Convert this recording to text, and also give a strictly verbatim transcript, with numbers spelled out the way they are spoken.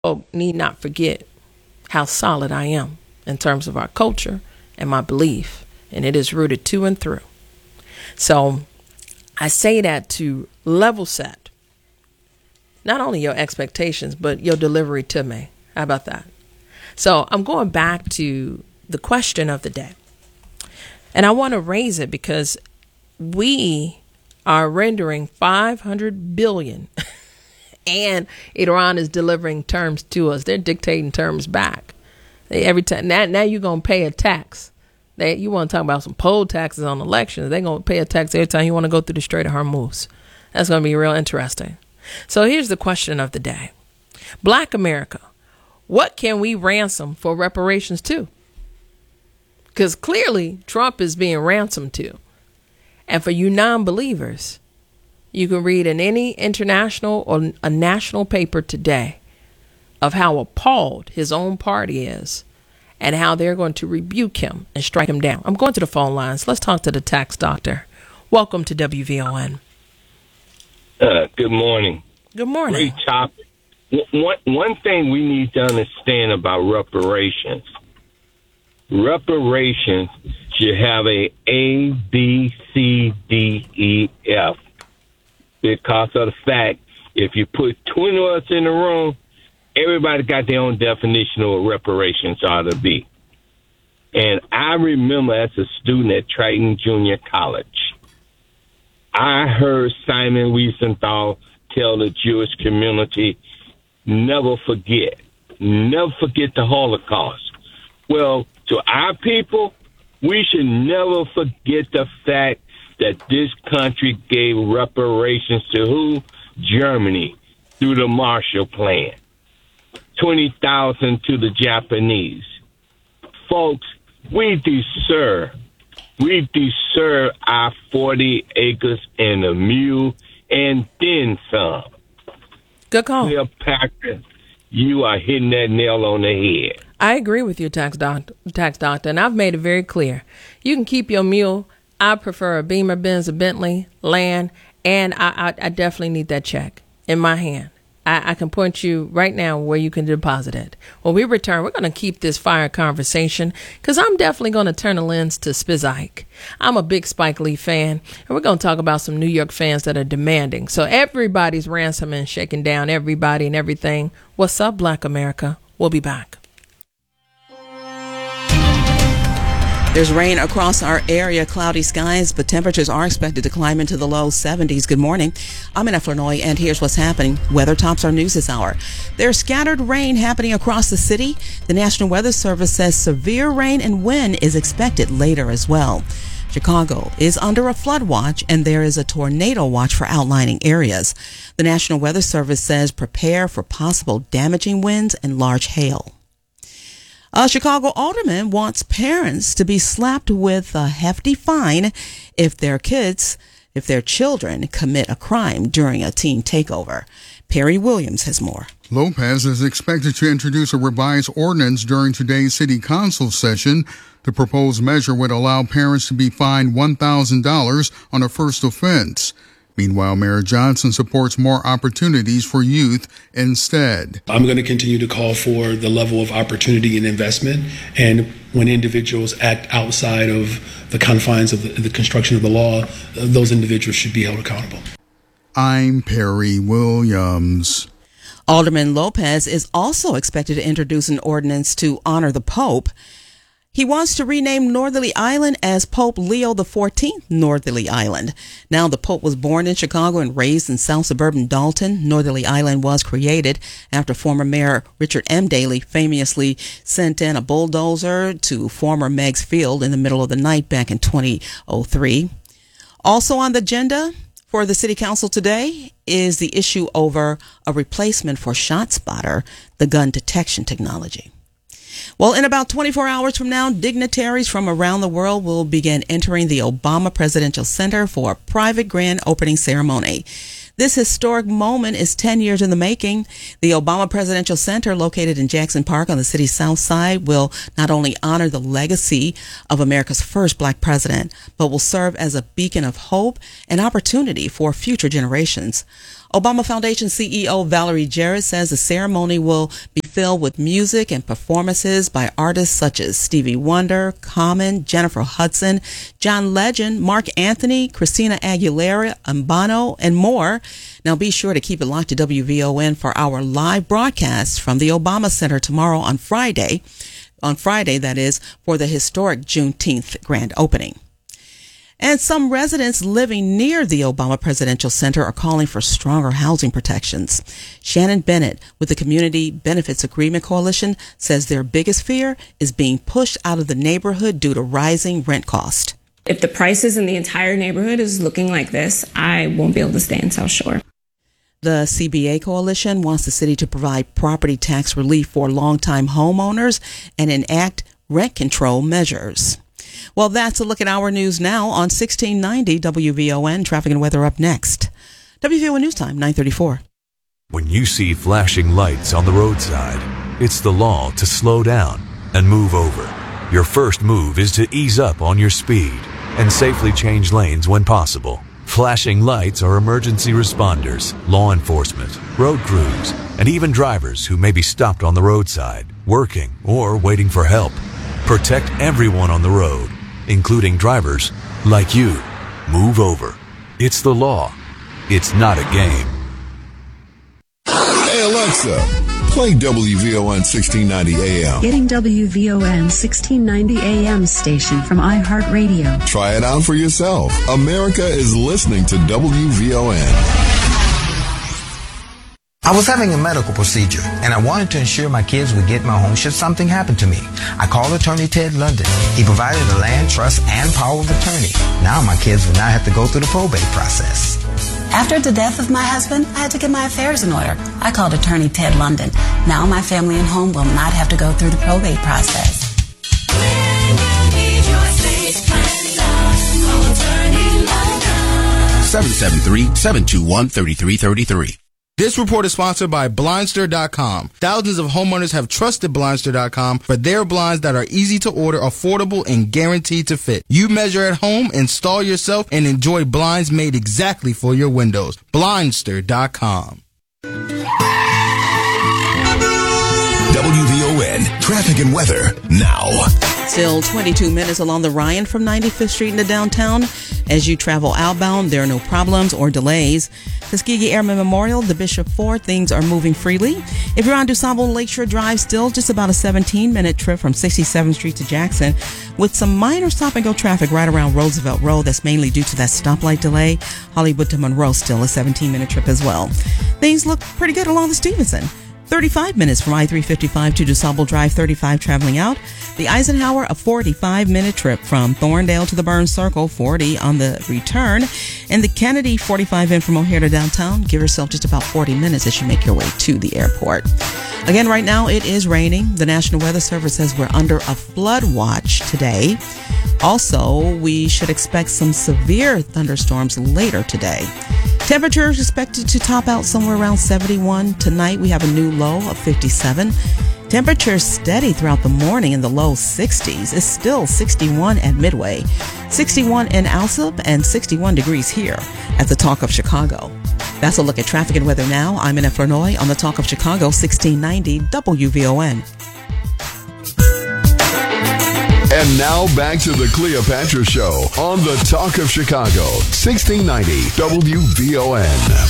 need not forget how solid I am in terms of our culture and my belief, and it is rooted to and through. So I say that to level set not only your expectations, but your delivery to me. How about that? So I'm going back to the question of the day. And I want to raise it because we are rendering five hundred billion dollars and Iran is delivering terms to us. They're dictating terms back. They, every time now, now you're going to pay a tax. They, you want to talk about some poll taxes on elections. They're going to pay a tax every time you want to go through the Strait of Hormuz. That's going to be real interesting. So here's the question of the day. Black America, what can we ransom for reparations to? Because clearly Trump is being ransomed to. And for you non-believers, you can read in any international or a national paper today of how appalled his own party is and how they're going to rebuke him and strike him down. I'm going to the phone lines. Let's talk to the tax doctor. Welcome to W V O N. Uh, good morning. Good morning. Great topic. One, one thing we need to understand about reparations. Reparations should have a A, B, C, D, E, F. Because of the fact, if you put twenty of us in the room, everybody got their own definition of what reparations ought to be. And I remember as a student at Triton Junior College, I heard Simon Wiesenthal tell the Jewish community, never forget, never forget the Holocaust. Well, to our people, we should never forget the fact that this country gave reparations to who? Germany, through the Marshall Plan. twenty thousand to the Japanese. Folks, we deserve, we deserve our forty acres and a mule and then some. Good call. Cleopatra, you are hitting that nail on the head. I agree with you, tax doctor, tax doctor, and I've made it very clear. You can keep your mule. I prefer a Beamer, Benz, a Bentley, land, and I, I, I definitely need that check in my hand. I, I can point you right now where you can deposit it. When we return, we're going to keep this fire conversation because I'm definitely going to turn the lens to Spiz Ike. I'm a big Spike Lee fan, and we're going to talk about some New York fans that are demanding. So everybody's ransoming, shaking down everybody and everything. What's up, Black America? We'll be back. There's rain across our area, cloudy skies, but temperatures are expected to climb into the low seventies. Good morning. I'm Anna Flournoy, and here's what's happening. Weather tops our news this hour. There's scattered rain happening across the city. The National Weather Service says severe rain and wind is expected later as well. Chicago is under a flood watch, and there is a tornado watch for outlying areas. The National Weather Service says prepare for possible damaging winds and large hail. A Chicago alderman wants parents to be slapped with a hefty fine if their kids, if their children commit a crime during a teen takeover. Perry Williams has more. Lopez is expected to introduce a revised ordinance during today's city council session. The proposed measure would allow parents to be fined one thousand dollars on a first offense. Meanwhile, Mayor Johnson supports more opportunities for youth instead. I'm going to continue to call for the level of opportunity and investment. And when individuals act outside of the confines of the, the construction of the law, those individuals should be held accountable. I'm Perry Williams. Alderman Lopez is also expected to introduce an ordinance to honor the Pope. He wants to rename Northerly Island as Pope Leo the fourteenth Northerly Island. Now, the Pope was born in Chicago and raised in South suburban Dalton. Northerly Island was created after former Mayor Richard M. Daley famously sent in a bulldozer to former Meigs Field in the middle of the night back in twenty oh three. Also on the agenda for the City Council today is the issue over a replacement for ShotSpotter, the gun detection technology. Well, in about twenty-four hours from now, dignitaries from around the world will begin entering the Obama Presidential Center for a private grand opening ceremony. This historic moment is ten years in the making. The Obama Presidential Center, located in Jackson Park on the city's south side, will not only honor the legacy of America's first black president, but will serve as a beacon of hope and opportunity for future generations. Obama Foundation C E O Valerie Jarrett says the ceremony will be filled with music and performances by artists such as Stevie Wonder, Common, Jennifer Hudson, John Legend, Mark Anthony, Christina Aguilera, Bono, and more. Now be sure to keep it locked to W V O N for our live broadcast from the Obama Center tomorrow on Friday. On Friday, that is, for the historic Juneteenth grand opening. And some residents living near the Obama Presidential Center are calling for stronger housing protections. Shannon Bennett with the Community Benefits Agreement Coalition says their biggest fear is being pushed out of the neighborhood due to rising rent cost. If the prices in the entire neighborhood is looking like this, I won't be able to stay in South Shore. The C B A Coalition wants the city to provide property tax relief for longtime homeowners and enact rent control measures. Well, that's a look at our news now on sixteen ninety W V O N. Traffic and weather up next. W V O N News Time, nine thirty-four. When you see flashing lights on the roadside, it's the law to slow down and move over. Your first move is to ease up on your speed and safely change lanes when possible. Flashing lights are emergency responders, law enforcement, road crews, and even drivers who may be stopped on the roadside, working or waiting for help. Protect everyone on the road, including drivers like you. Move over. It's the law. It's not a game. Hey Alexa, play W V O N sixteen ninety A M. Getting W V O N sixteen ninety A M station from iHeartRadio. Try it out for yourself. America is listening to W V O N. I was having a medical procedure, and I wanted to ensure my kids would get my home should something happen to me. I called attorney Ted London. He provided a land trust and power of attorney. Now my kids will not have to go through the probate process. After the death of my husband, I had to get my affairs in order. I called attorney Ted London. Now my family and home will not have to go through the probate process. seven seven three, seven two one, three three three three. This report is sponsored by Blindster dot com. Thousands of homeowners have trusted Blindster dot com for their blinds that are easy to order, affordable, and guaranteed to fit. You measure at home, install yourself, and enjoy blinds made exactly for your windows. Blindster dot com. W V O N traffic and weather now. Still twenty-two minutes along the Ryan from ninety-fifth Street into downtown. As you travel outbound, there are no problems or delays. Tuskegee Airmen Memorial, the Bishop Ford, things are moving freely. If you're on DuSable Lakeshore Drive, still just about a seventeen-minute trip from sixty-seventh Street to Jackson, with some minor stop-and-go traffic right around Roosevelt Road. That's mainly due to that stoplight delay. Hollywood to Monroe, still a seventeen-minute trip as well. Things look pretty good along the Stevenson. thirty-five minutes from I three fifty-five to DuSable Drive, thirty-five traveling out. The Eisenhower, a forty-five-minute trip from Thorndale to the Burns Circle, forty on the return. And the Kennedy, forty-five in from O'Hare to downtown. Give yourself just about forty minutes as you make your way to the airport. Again, right now it is raining. The National Weather Service says we're under a flood watch today. Also, we should expect some severe thunderstorms later today. Temperatures expected to top out somewhere around seventy-one. Tonight we have a new low of fifty-seven. Temperatures steady throughout the morning in the low sixties. It's still sixty-one at Midway, sixty-one in Alsip, and sixty-one degrees here at the Talk of Chicago. That's a look at traffic and weather now. I'm Annette Flournoy on the Talk of Chicago, sixteen ninety W V O N. And now back to the Cleopatra Show on the Talk of Chicago, sixteen ninety W V O N.